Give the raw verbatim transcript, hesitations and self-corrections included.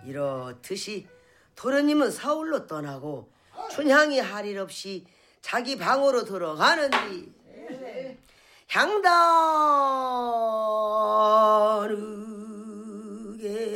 이렇듯이 도련님은 서울로 떠나고 춘향이 할 일 없이 자기 방으로 들어가는디 향단으게